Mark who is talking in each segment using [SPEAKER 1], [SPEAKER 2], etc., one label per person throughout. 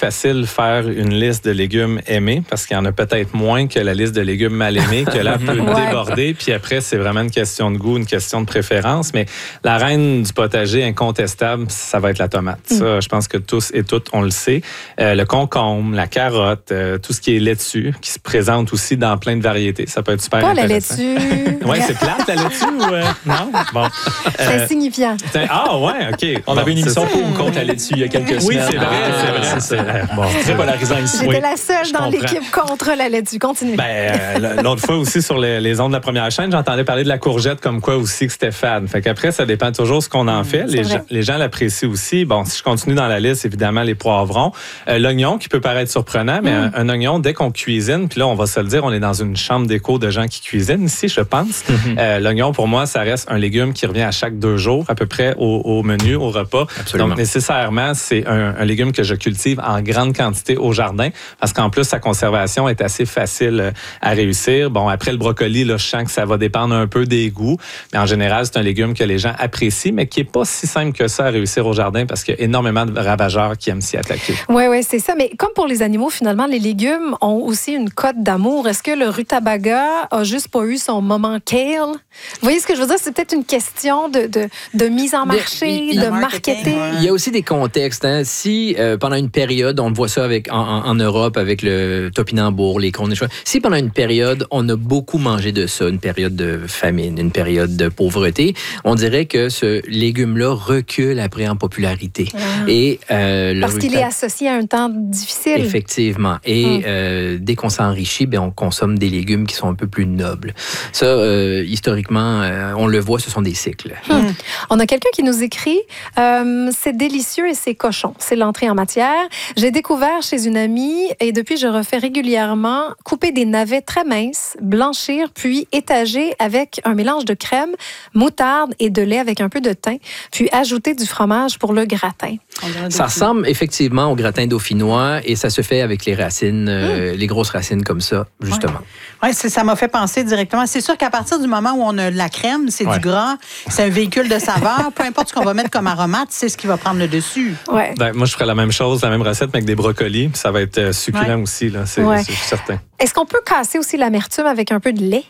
[SPEAKER 1] facile de faire une liste de légumes aimés parce qu'il y en a peut-être moins que la liste de légumes mal aimés, que là peut déborder. Puis après, c'est vraiment une question de goût, une question de préférence. Mais la reine du potager incontestable, ça va être la tomate. Ça, je pense que tous et toutes, on le sait. Le concombre, la carotte, tout ce qui est laitue, qui se présente aussi dans plein de variétés. Ça peut être super intéressant.
[SPEAKER 2] La laitue.
[SPEAKER 1] Oui, c'est plate, la laitue ou non? Bon.
[SPEAKER 2] C'est insignifiant.
[SPEAKER 1] Ah ouais, OK.
[SPEAKER 3] On avait une émission pour ou contre la laitue il y a quelques semaines.
[SPEAKER 1] Oui, c'est vrai. C'est bon,
[SPEAKER 3] très polarisant ici.
[SPEAKER 2] J'étais la seule dans l'équipe contre la laitue. Continue.
[SPEAKER 1] L'autre fois aussi, sur les ondes de la première chaîne, j'entendais parler de la courgette comme quoi aussi que c'était fade. Fait qu'après, ça dépend toujours de ce qu'on en fait. Les gens l'apprécient aussi. Bon, si je continue dans la liste, évidemment, les poivrons. L'oignon, qui peut paraître surprenant, mais un oignon, dès qu'on cuisine, puis là, on va se le dire, on est dans une chambre d'écho de gens qui cuisinent ici, je pense. L'oignon, pour moi, ça reste un légume qui revient à chaque 2 jours, à peu près, au menu, au repas.
[SPEAKER 3] Absolument.
[SPEAKER 1] Donc, nécessairement, c'est un légume que je cultive en grande quantité au jardin, parce qu'en plus, sa conservation est assez facile à réussir. Bon, après le brocoli, là, je sens que ça va dépendre un peu des goûts, mais en général, c'est un légume que les gens apprécient, mais qui n'est pas si simple que ça à réussir au jardin, parce qu'il y a énormément de ravageurs qui aiment s'y attaquer.
[SPEAKER 2] Oui, c'est ça. Mais comme pour les animaux, finalement, les légumes ont aussi une cote d'amour. Est-ce que le rutabaga a juste pas eu son moment kale? Vous voyez ce que je veux dire? C'est peut-être une question de mise en marché, de marketing.
[SPEAKER 4] Il y a aussi des contextes. Hein. Si pendant une période, on voit ça en Europe avec le topinambour, les cônes, si pendant une période, on a beaucoup mangé de ça, une période de famine, une période de pauvreté, on dirait que ce légume-là recule après en popularité. Et,
[SPEAKER 2] parce qu'il est associé à un temps difficile.
[SPEAKER 4] Effectivement. Et dès qu'on s'enrichit, on consomme des légumes qui sont un peu plus nobles. Ça, historiquement, on le voit, ce sont des cycles.
[SPEAKER 2] On a quelqu'un qui nous écrit c'est délicieux et c'est cochon. C'est l'entrée en matière. J'ai découvert chez une amie et depuis, je refais régulièrement couper des navets très minces, blanchir, puis étager avec un mélange de crème, moutarde et de lait avec un peu de thym, puis ajouter du fromage pour le gratin.
[SPEAKER 4] Ça ressemble effectivement au gratin dauphinois et ça se fait avec les racines, les grosses racines comme ça, justement.
[SPEAKER 5] Oui, ça m'a fait penser directement. C'est sûr qu'à partir du moment où on a de la crème, c'est du gras, c'est un véhicule de saveur. Peu importe ce qu'on va mettre comme aromate, c'est ce qui va prendre le dessus.
[SPEAKER 2] Ouais.
[SPEAKER 1] Moi, je ferais la même chose, la même recette, mais avec des brocolis. Ça va être succulent aussi, là, c'est certain.
[SPEAKER 2] Est-ce qu'on peut casser aussi l'amertume avec un peu de lait?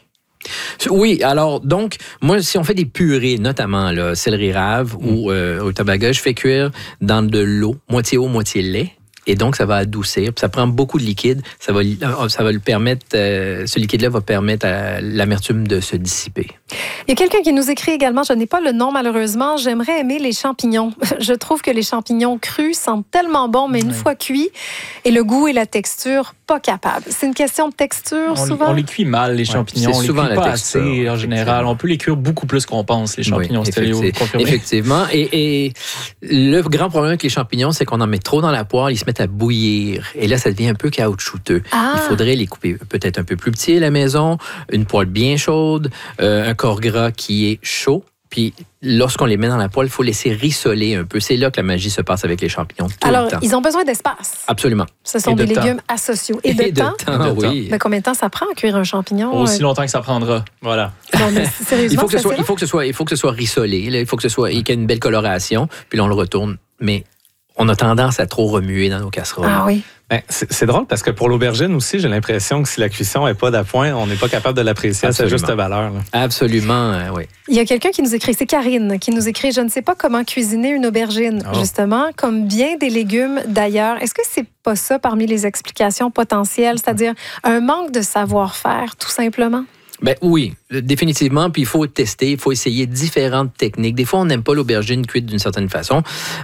[SPEAKER 4] Oui, alors, donc, moi, si on fait des purées, notamment là, céleri rave ou rutabaga, je fais cuire dans de l'eau, moitié eau, moitié lait. Et donc, ça va adoucir. Puis ça prend beaucoup de liquide. Ça va le permettre, ce liquide-là va permettre à l'amertume de se dissiper.
[SPEAKER 2] Il y a quelqu'un qui nous écrit également, je n'ai pas le nom malheureusement, j'aimerais aimer les champignons. Je trouve que les champignons crus sentent tellement bon, mais une fois cuits, et le goût et la texture, pas capable. C'est une question de texture souvent?
[SPEAKER 3] On les cuit mal, les champignons. On les cuit pas assez en général. On peut les cuire beaucoup plus qu'on pense, les champignons.
[SPEAKER 4] Effectivement. Et le grand problème avec les champignons, c'est qu'on en met trop dans la poêle, ils se mettent à bouillir. Et là, ça devient un peu caoutchouteux. Il faudrait les couper peut-être un peu plus petits à la maison, une poêle bien chaude, un corps gras qui est chaud. Puis lorsqu'on les met dans la poêle, il faut laisser rissoler un peu. C'est là que la magie se passe avec les champignons.
[SPEAKER 2] Alors, ils ont besoin d'espace.
[SPEAKER 4] Absolument.
[SPEAKER 2] Ce sont des légumes asociaux. Et de temps,
[SPEAKER 4] oui.
[SPEAKER 2] Mais combien de temps ça prend à cuire un champignon?
[SPEAKER 3] Aussi longtemps que ça prendra. Voilà.
[SPEAKER 2] Non, mais sérieusement,
[SPEAKER 4] il faut que ce soit rissolé. Là. Il faut que qu'il y ait une belle coloration. Puis là, on le retourne. Mais on a tendance à trop remuer dans nos casseroles.
[SPEAKER 2] Ah oui.
[SPEAKER 1] C'est drôle parce que pour l'aubergine aussi, j'ai l'impression que si la cuisson n'est pas d'appoint, on n'est pas capable de l'apprécier à sa juste valeur. Là.
[SPEAKER 4] Absolument, oui.
[SPEAKER 2] Il y a quelqu'un qui nous écrit, c'est Karine, qui nous écrit « Je ne sais pas comment cuisiner une aubergine, justement, comme bien des légumes d'ailleurs. » Est-ce que c'est pas ça parmi les explications potentielles, c'est-à-dire un manque de savoir-faire, tout simplement?
[SPEAKER 4] Oui, définitivement. Puis il faut tester, il faut essayer différentes techniques. Des fois, on n'aime pas l'aubergine cuite d'une certaine façon,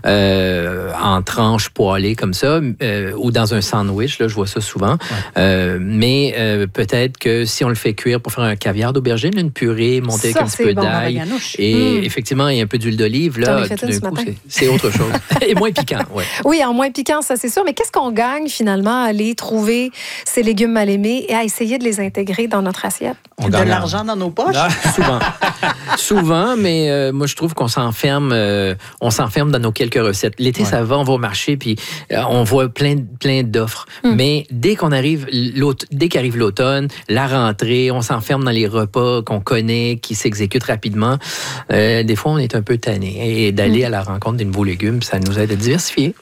[SPEAKER 4] en tranches poêlées comme ça, ou dans un sandwich. Là, je vois ça souvent. Mais peut-être que si on le fait cuire pour faire un caviar d'aubergine, une purée montée avec un petit peu d'ail, et effectivement, il y a un peu d'huile d'olive, là, tout d'un coup, c'est autre chose. Et moins piquant,
[SPEAKER 2] Oui, en moins piquant, ça c'est sûr. Mais qu'est-ce qu'on gagne finalement à aller trouver ces légumes mal aimés et à essayer de les intégrer dans notre assiette?
[SPEAKER 5] De l'argent dans nos poches?
[SPEAKER 4] Souvent, mais moi, je trouve qu'on s'enferme dans nos quelques recettes. L'été, ça va, on va au marché, puis on voit plein d'offres. Mais dès qu'arrive l'automne, la rentrée, on s'enferme dans les repas qu'on connaît, qui s'exécutent rapidement. Des fois, on est un peu tanné. Et d'aller à la rencontre des nouveaux légumes, ça nous aide à diversifier.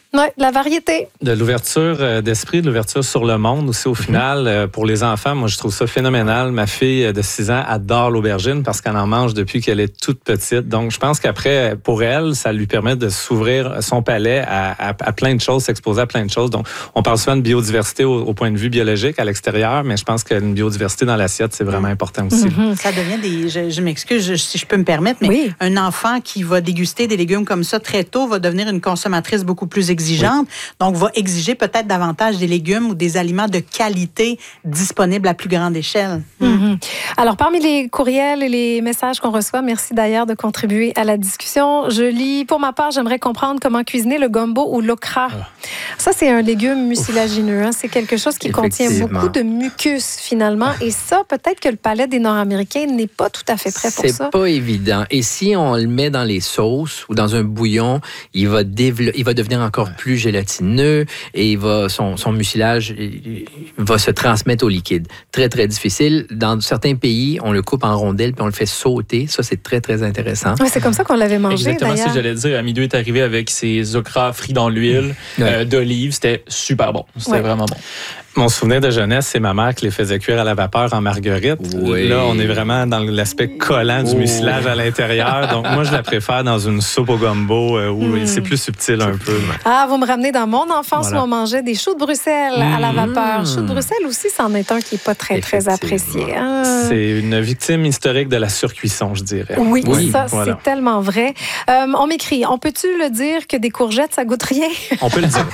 [SPEAKER 2] Oui, la variété.
[SPEAKER 1] De l'ouverture d'esprit, de l'ouverture sur le monde aussi au final. Pour les enfants, moi, je trouve ça phénoménal. Ma fille de 6 ans adore l'aubergine parce qu'elle en mange depuis qu'elle est toute petite. Donc, je pense qu'après, pour elle, ça lui permet de s'ouvrir son palais à plein de choses, s'exposer à plein de choses. Donc, on parle souvent de biodiversité au point de vue biologique à l'extérieur, mais je pense qu'une biodiversité dans l'assiette, c'est vraiment important aussi.
[SPEAKER 5] Ça devient je m'excuse si je peux me permettre, mais un enfant qui va déguster des légumes comme ça très tôt va devenir une consommatrice beaucoup plus exigeante, donc va exiger peut-être davantage des légumes ou des aliments de qualité disponibles à plus grande échelle.
[SPEAKER 2] Alors, parmi les courriels et les messages qu'on reçoit, merci d'ailleurs de contribuer à la discussion. Je lis, pour ma part, j'aimerais comprendre comment cuisiner le gumbo ou l'okra. Ça, c'est un légume mucilagineux. Hein? C'est quelque chose qui contient beaucoup de mucus, finalement. Et ça, peut-être que le palais des Nord-Américains n'est pas tout à fait prêt pour ça.
[SPEAKER 4] C'est pas évident. Et si on le met dans les sauces ou dans un bouillon, il va devenir encore plus gélatineux et son mucilage va se transmettre au liquide. Très, très difficile. Dans certains pays, on le coupe en rondelles puis on le fait sauter. Ça, c'est très, très intéressant.
[SPEAKER 2] Ouais, c'est comme ça qu'on l'avait mangé,
[SPEAKER 3] exactement,
[SPEAKER 2] d'ailleurs.
[SPEAKER 3] Ce que j'allais dire. Amidou est arrivé avec ses okras frits dans l'huile d'olive. C'était super bon. C'était vraiment bon.
[SPEAKER 1] Mon souvenir de jeunesse, c'est ma mère qui les faisait cuire à la vapeur en marguerite.
[SPEAKER 4] Oui.
[SPEAKER 1] Là, on est vraiment dans l'aspect collant du mucilage à l'intérieur. Donc, moi, je la préfère dans une soupe au gumbo où c'est plus subtil un peu.
[SPEAKER 2] Ah, vous me ramenez dans mon enfance où on mangeait des choux de Bruxelles à la vapeur. Choux de Bruxelles aussi, c'en est un qui n'est pas très, très apprécié. Hein?
[SPEAKER 1] C'est une victime historique de la surcuisson, je dirais.
[SPEAKER 2] Oui, ça, c'est tellement vrai. On m'écrit, on peut-tu le dire que des courgettes, ça goûte rien? On
[SPEAKER 1] peut le dire.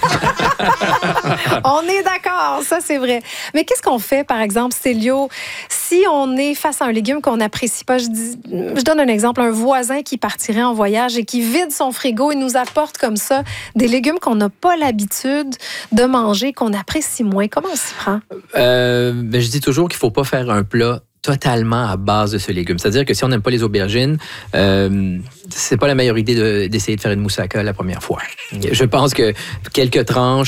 [SPEAKER 2] On est d'accord, ça c'est vrai. Mais qu'est-ce qu'on fait, par exemple, Célio, si on est face à un légume qu'on n'apprécie pas? Je donne un exemple, un voisin qui partirait en voyage et qui vide son frigo et nous apporte comme ça des légumes qu'on n'a pas l'habitude de manger, qu'on apprécie moins. Comment on s'y prend?
[SPEAKER 4] Je dis toujours qu'il ne faut pas faire un plat totalement à base de ce légume. C'est-à-dire que si on n'aime pas les aubergines, c'est pas la meilleure idée d'essayer de faire une moussaka la première fois. Je pense que quelques tranches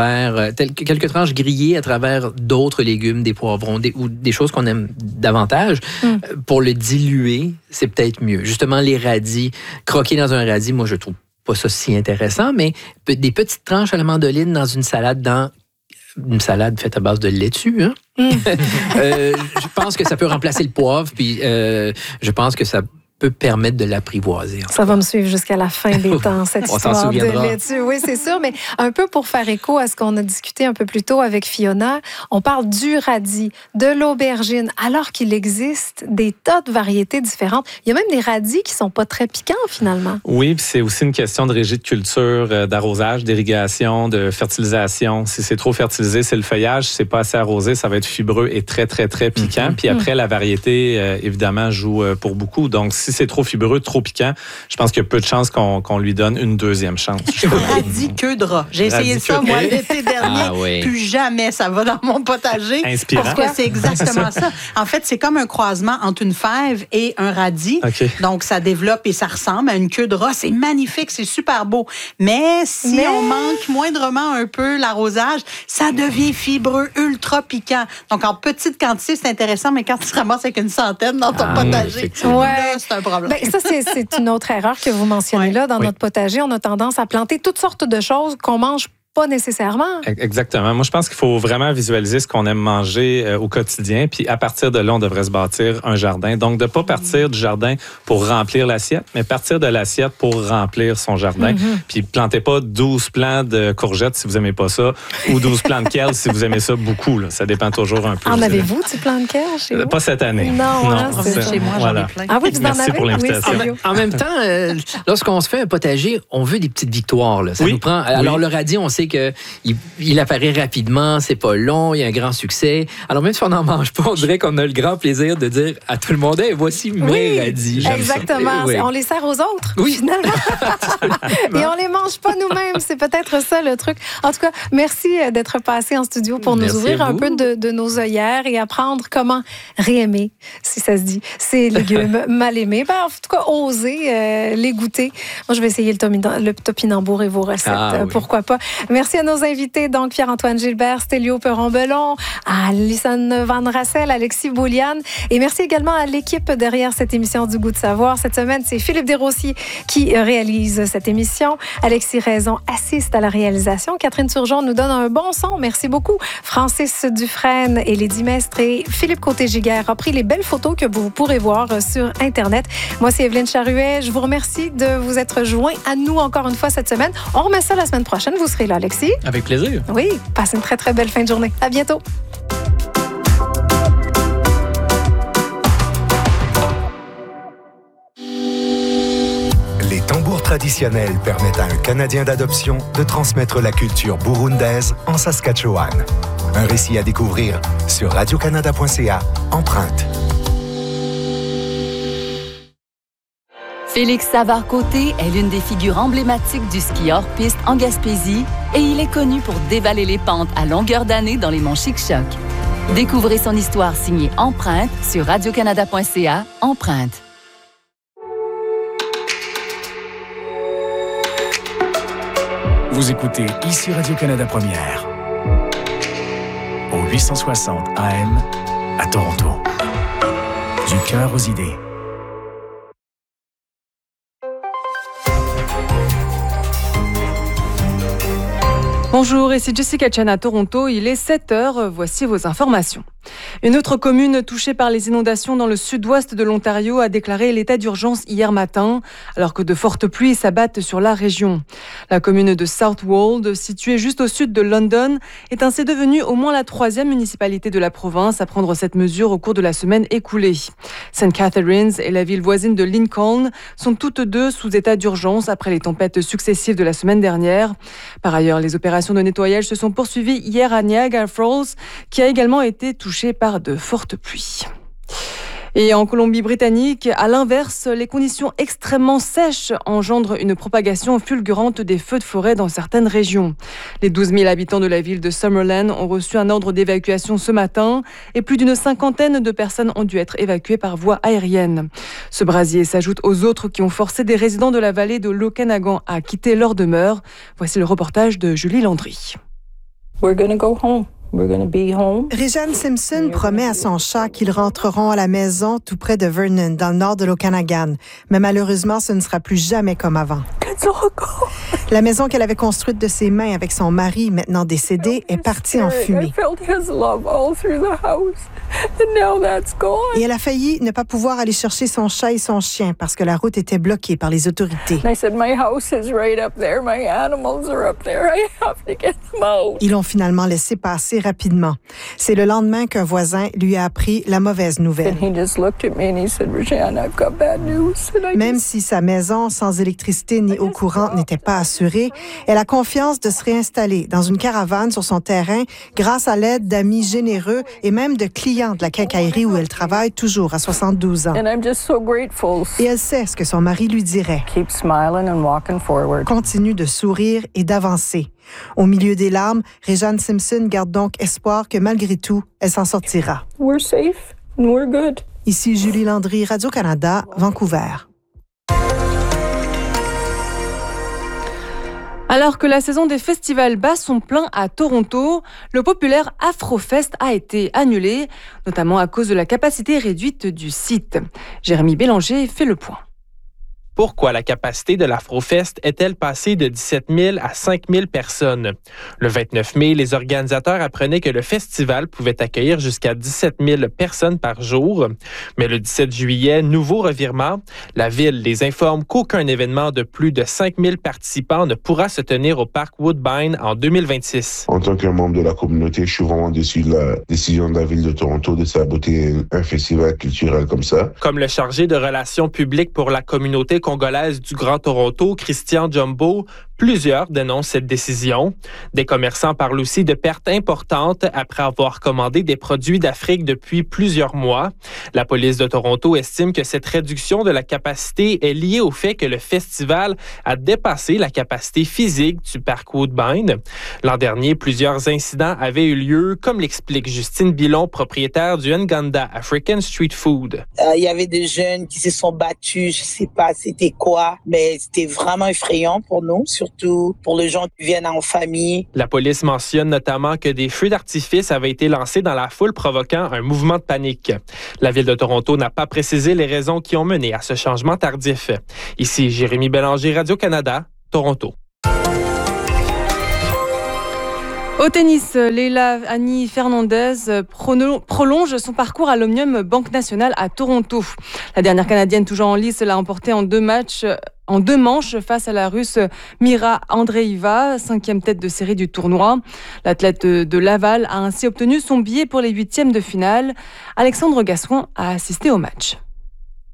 [SPEAKER 4] grillées à travers d'autres légumes, des poivrons ou des choses qu'on aime davantage, pour le diluer, c'est peut-être mieux. Justement, les radis, croquer dans un radis, moi, je trouve pas ça si intéressant, mais des petites tranches à la mandoline dans une salade faite à base de laitue, hein? Je pense que ça peut remplacer le poivre, puis je pense que ça peut permettre de l'apprivoiser.
[SPEAKER 2] Ça va me suivre jusqu'à la fin des temps, cette histoire de laitue. Oui, c'est sûr, mais un peu pour faire écho à ce qu'on a discuté un peu plus tôt avec Fiona, on parle du radis, de l'aubergine, alors qu'il existe des tas de variétés différentes. Il y a même des radis qui sont pas très piquants, finalement.
[SPEAKER 1] Oui, puis c'est aussi une question de régie de culture, d'arrosage, d'irrigation, de fertilisation. Si c'est trop fertilisé, c'est le feuillage. Si c'est pas assez arrosé, ça va être fibreux et très, très, très piquant. Puis après, la variété, évidemment, joue pour beaucoup. Donc, si c'est trop fibreux, trop piquant, je pense qu'il y a peu de chances qu'on lui donne une deuxième chance.
[SPEAKER 5] Radis queue de rat. J'ai essayé ça, moi, l'été dernier. Plus jamais ça va dans mon potager.
[SPEAKER 1] Inspirant.
[SPEAKER 5] Parce que c'est exactement ça. En fait, c'est comme un croisement entre une fève et un radis. Okay. Donc, ça développe et ça ressemble à une queue de rat. C'est magnifique, c'est super beau. Mais si on manque moindrement un peu l'arrosage, ça devient fibreux, ultra piquant. Donc, en petite quantité, c'est intéressant, mais quand tu te ramasses avec une centaine dans ton potager, là, c'est un problème.
[SPEAKER 2] Ça, c'est une autre erreur que vous mentionnez là. Dans notre potager, on a tendance à planter toutes sortes de choses qu'on mange pas nécessairement.
[SPEAKER 1] Exactement. Moi, je pense qu'il faut vraiment visualiser ce qu'on aime manger au quotidien. Puis à partir de là, on devrait se bâtir un jardin. Donc, de ne pas partir du jardin pour remplir l'assiette, mais partir de l'assiette pour remplir son jardin. Puis plantez pas 12 plants de courgettes si vous n'aimez pas ça, ou 12 plants de kale si vous aimez ça beaucoup. Là. Ça dépend toujours un peu.
[SPEAKER 2] En avez-vous du plant de kale chez vous?
[SPEAKER 1] Pas cette année.
[SPEAKER 2] Non,
[SPEAKER 5] c'est chez moi, j'en ai plein.
[SPEAKER 2] Ah oui, vous en avez?
[SPEAKER 1] Pour l'invitation.
[SPEAKER 2] Oui,
[SPEAKER 4] en même temps, lorsqu'on se fait un potager, on veut des petites victoires. Là. Ça nous prend. Alors, le radis, on sait qu'il apparaît rapidement, c'est pas long, il y a un grand succès. Alors même si on n'en mange pas, on dirait qu'on a le grand plaisir de dire à tout le monde, hey, voici mes radis.
[SPEAKER 2] Exactement. On les sert aux autres, finalement. Et on les mange pas nous-mêmes. C'est peut-être ça le truc. En tout cas, merci d'être passé en studio pour nous ouvrir un peu de nos œillères et apprendre comment réaimer, si ça se dit, ces légumes mal aimés. En tout cas, oser les goûter. Moi, je vais essayer le topinambour et vos recettes. Pourquoi pas. Merci à nos invités, donc Pierre-Antoine Gilbert, Stélio Perron-Belon, à Alison Van Rassel, Alexis Boulian. Et merci également à l'équipe derrière cette émission du Goût de savoir. Cette semaine, c'est Philippe Desrosiers qui réalise cette émission. Alexis Raison assiste à la réalisation. Catherine Turgeon nous donne un bon son. Merci beaucoup. Francis Dufresne et Lady Mestre et Philippe Côté-Giguère a pris les belles photos que vous pourrez voir sur Internet. Moi, c'est Evelyne Charuet. Je vous remercie de vous être joint à nous encore une fois cette semaine. On remet ça la semaine prochaine. Vous serez là, Alexis.
[SPEAKER 3] Avec plaisir.
[SPEAKER 2] Oui, passez une très, très belle fin de journée. À bientôt.
[SPEAKER 6] Les tambours traditionnels permettent à un Canadien d'adoption de transmettre la culture burundaise en Saskatchewan. Un récit à découvrir sur radiocanada.ca, Empreinte.
[SPEAKER 7] Félix Savard-Côté est l'une des figures emblématiques du ski hors-piste en Gaspésie et il est connu pour dévaler les pentes à longueur d'année dans les monts Chic-Choc. Découvrez son histoire signée Empreinte sur radiocanada.ca, Empreinte.
[SPEAKER 8] Vous écoutez ici Radio-Canada Première, au 860 AM à Toronto. Du cœur aux idées.
[SPEAKER 9] Bonjour, ici Jessica Chen à Toronto. Il est 7h, voici vos informations. Une autre commune touchée par les inondations dans le sud-ouest de l'Ontario a déclaré l'état d'urgence hier matin, alors que de fortes pluies s'abattent sur la région. La commune de Southwold, située juste au sud de London, est ainsi devenue au moins la 3e municipalité de la province à prendre cette mesure au cours de la semaine écoulée. St. Catharines et la ville voisine de Lincoln sont toutes deux sous état d'urgence après les tempêtes successives de la semaine dernière. Par ailleurs, les opérations de nettoyage se sont poursuivies hier à Niagara Falls, qui a également été touché par de fortes pluies. Et en Colombie-Britannique, à l'inverse, les conditions extrêmement sèches engendrent une propagation fulgurante des feux de forêt dans certaines régions. Les 12 000 habitants de la ville de Summerland ont reçu un ordre d'évacuation ce matin et plus d'une 50aine de personnes ont dû être évacuées par voie aérienne. Ce brasier s'ajoute aux autres qui ont forcé des résidents de la vallée de l'Okanagan à quitter leur demeure. Voici le reportage de Julie Landry.
[SPEAKER 10] We're gonna go home. We're gonna be home.
[SPEAKER 11] Réjeanne Simpson promet à son chat qu'ils rentreront à la maison tout près de Vernon, dans le nord de l'Okanagan. Mais malheureusement, ce ne sera plus jamais comme avant. La maison qu'elle avait construite de ses mains avec son mari, maintenant décédé, est partie en fumée. Et elle a failli ne pas pouvoir aller chercher son chat et son chien parce que la route était bloquée par les autorités. Ils l'ont finalement laissé passer rapidement. C'est le lendemain qu'un voisin lui a appris la mauvaise nouvelle. Même si sa maison, sans électricité ni eau courante, n'était pas assurée, elle a confiance de se réinstaller dans une caravane sur son terrain grâce à l'aide d'amis généreux et même de clients de la quincaillerie où elle travaille toujours à 72 ans. Et elle sait ce que son mari lui dirait. Continue de sourire et d'avancer. Au milieu des larmes, Réjeanne Simpson garde donc espoir que malgré tout, elle s'en sortira.
[SPEAKER 10] We're safe and we're good.
[SPEAKER 11] Ici Julie Landry, Radio-Canada, Vancouver.
[SPEAKER 9] Alors que la saison des festivals bat son plein à Toronto, le populaire Afrofest a été annulé, notamment à cause de la capacité réduite du site. Jérémy Bélanger fait le point.
[SPEAKER 3] Pourquoi la capacité de l'Afrofest est-elle passée de 17 000 à 5 000 personnes? Le 29 mai, les organisateurs apprenaient que le festival pouvait accueillir jusqu'à 17 000 personnes par jour. Mais le 17 juillet, nouveau revirement. La Ville les informe qu'aucun événement de plus de 5 000 participants ne pourra se tenir au parc Woodbine en 2026.
[SPEAKER 12] En tant qu'un membre de la communauté, je suis vraiment déçu de la décision de la Ville de Toronto de saboter un festival culturel comme ça.
[SPEAKER 3] Comme le chargé de relations publiques pour la communauté congolaise du Grand Toronto, Christian Jumbo, plusieurs dénoncent cette décision. Des commerçants parlent aussi de pertes importantes après avoir commandé des produits d'Afrique depuis plusieurs mois. La police de Toronto estime que cette réduction de la capacité est liée au fait que le festival a dépassé la capacité physique du parc Woodbine. L'an dernier, plusieurs incidents avaient eu lieu, comme l'explique Justine Bilon, propriétaire du Nganda African Street Food.
[SPEAKER 13] Il y avait des jeunes qui se sont battus, je sais pas c'était quoi, mais c'était vraiment effrayant pour nous, surtout surtout pour les gens qui viennent en famille.
[SPEAKER 3] La police mentionne notamment que des feux d'artifice avaient été lancés dans la foule, provoquant un mouvement de panique. La Ville de Toronto n'a pas précisé les raisons qui ont mené à ce changement tardif. Ici Jérémy Bélanger, Radio-Canada, Toronto.
[SPEAKER 9] Au tennis, Leila Annie Fernandez prolonge son parcours à l'Omnium Banque Nationale à Toronto. La dernière Canadienne toujours en lice l'a emporté en 2 manches face à la Russe Mira Andreeva, 5e tête de série du tournoi. L'athlète de Laval a ainsi obtenu son billet pour les 8e de finale. Alexandre Gasson a assisté au match.